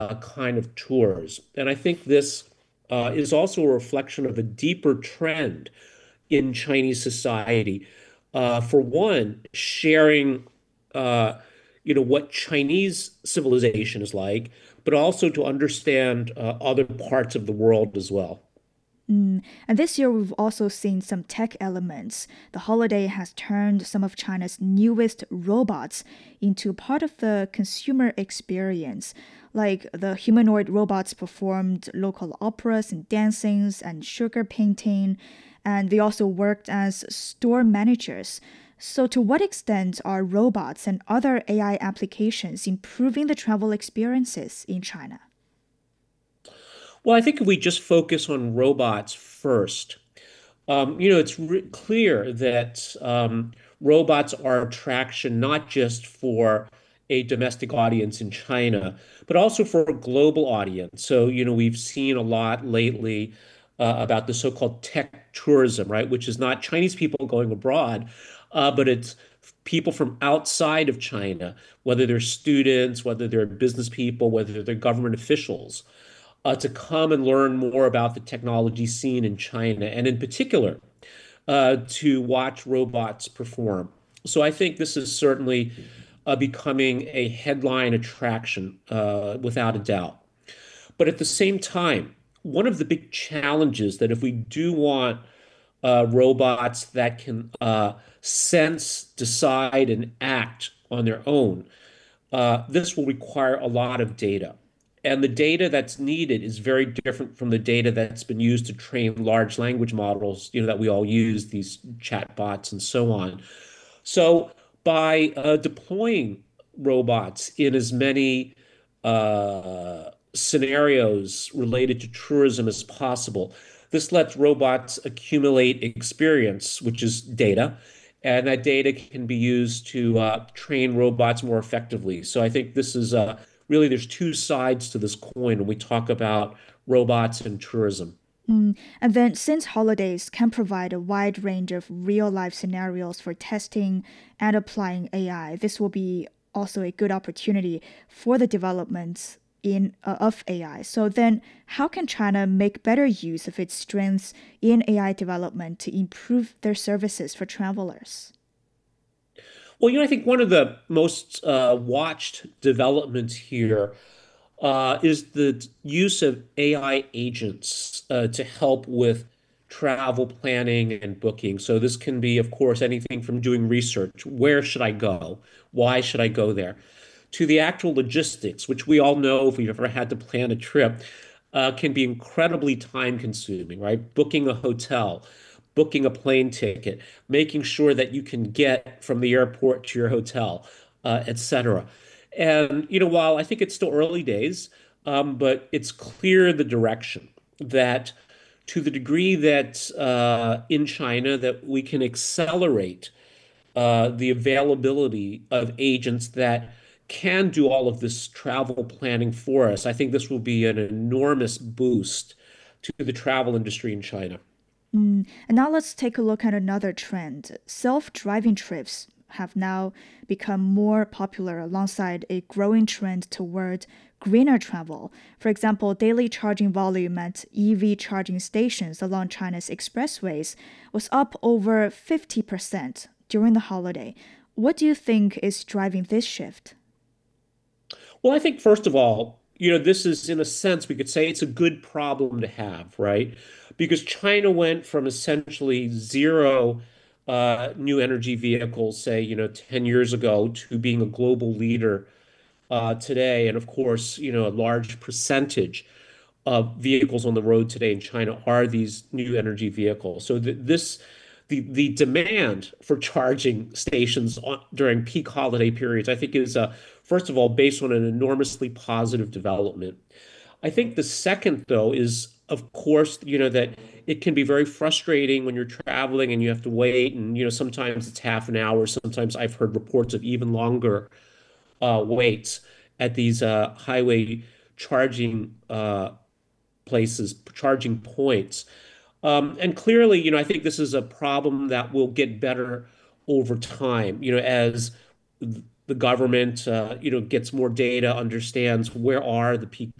kind of tours. And I think this is also a reflection of a deeper trend in Chinese society. For one, sharing, uh, what Chinese civilization is like, but also to understand other parts of the world as well. And this year, we've also seen some tech elements. The holiday has turned some of China's newest robots into part of the consumer experience. Like the humanoid robots performed local operas and dancings and sugar painting, and they also worked as store managers. So, to what extent are robots and other AI applications improving the travel experiences in China? Well, I think if we just focus on robots first, it's clear that robots are attraction not just for a domestic audience in China, but also for a global audience. So, we've seen a lot lately about the so-called tech tourism, right? Which is not Chinese people going abroad, but it's people from outside of China, whether they're students, whether they're business people, whether they're government officials to come and learn more about the technology scene in China, and in particular, to watch robots perform. So I think this is certainly becoming a headline attraction, without a doubt. But at the same time, one of the big challenges that if we do want robots that can sense, decide, and act on their own, this will require a lot of data. And the data that's needed is very different from the data that's been used to train large language models, that we all use, these chatbots and so on. So by deploying robots in as many scenarios related to tourism as possible, this lets robots accumulate experience, which is data, and that data can be used to train robots more effectively. So I think this is really there's two sides to this coin when we talk about robots and tourism. And then, since holidays can provide a wide range of real life scenarios for testing and applying AI, this will be also a good opportunity for the development of AI. So then, how can China make better use of its strengths in AI development to improve their services for travelers? Well, I think one of the most watched developments here is the use of AI agents to help with travel planning and booking. So this can be, of course, anything from doing research. Where should I go? Why should I go there? To the actual logistics, which we all know if we've ever had to plan a trip, can be incredibly time consuming, right? Booking a hotel, booking a plane ticket, making sure that you can get from the airport to your hotel, etc. And, while I think it's still early days, but it's clear the direction that to the degree that in China that we can accelerate the availability of agents that can do all of this travel planning for us. I think this will be an enormous boost to the travel industry in China. And now let's take a look at another trend. Self driving trips have now become more popular alongside a growing trend toward greener travel. For example, daily charging volume at EV charging stations along China's expressways was up over 50% during the holiday. What do you think is driving this shift? Well, I think first of all, this is in a sense we could say it's a good problem to have, right? Because China went from essentially zero new energy vehicles, say, 10 years ago, to being a global leader today. And of course, a large percentage of vehicles on the road today in China are these new energy vehicles. So the demand for charging stations during peak holiday periods, I think, is first of all based on an enormously positive development. I think the second, though, is of course, that it can be very frustrating when you're traveling and you have to wait, and sometimes it's half an hour. Sometimes I've heard reports of even longer waits at these highway charging places, charging points. And clearly, I think this is a problem that will get better over time, as the government, gets more data, understands where are the peak